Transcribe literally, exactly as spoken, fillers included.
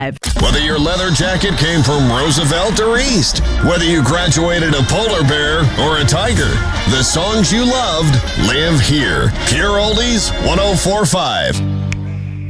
Whether your leather jacket came from Roosevelt or East, whether you graduated a polar bear or a tiger, the songs you loved live here. Pure Oldies one oh four point five.